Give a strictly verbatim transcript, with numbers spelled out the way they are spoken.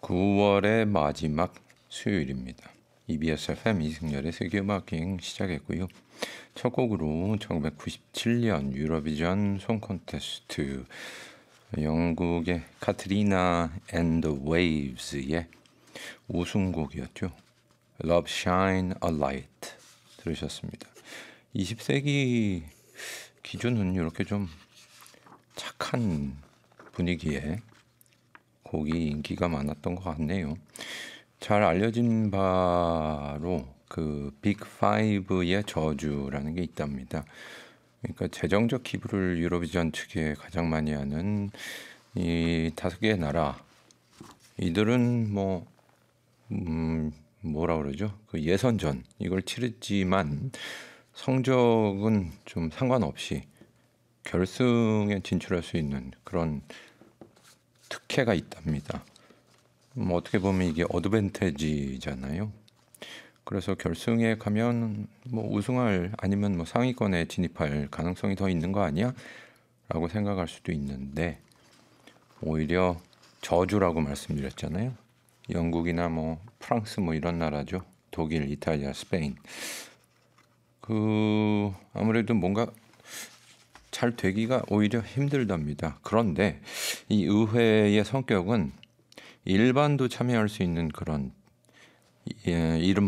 구월의 마지막 수요일입니다. 이비에스 에프엠 이승열의 세계음악여행 시작했고요. 첫 곡으로 천구백구십칠 년 유로비전 송 콘테스트 영국의 카트리나 앤 더 웨이브스의 우승곡이었죠. Love Shine a Light 들으셨습니다. 이십 세기 기준은 이렇게 좀 착한 분위기에 곡이 인기가 많았던 것 같네요. 잘 알려진 바로 그 빅 파이브의 저주라는 게 있답니다. 그러니까 재정적 기부를 유로비전 측에 가장 많이 하는 이 다섯 개의 나라, 이들은 뭐 음, 뭐라 그러죠? 그 예선전 이걸 치르지만 성적은 좀 상관없이 결승에 진출할 수 있는 그런 특혜가 있답니다. 뭐 어떻게 보면 이게 어드밴티지잖아요. 그래서 결승에 가면 뭐 우승할 아니면 뭐 상위권에 진입할 가능성이 더 있는 거 아니야? 라고 생각할 수도 있는데 오히려 저주라고 말씀드렸잖아요. 영국이나 뭐 프랑스 뭐 이런 나라죠. 독일, 이탈리아, 스페인. 그 아무래도 뭔가 잘 되기가 오히려 힘들답니다. 그런데 이 의회의 성격은 일반도 참여할 수 있는 그런 예, 이름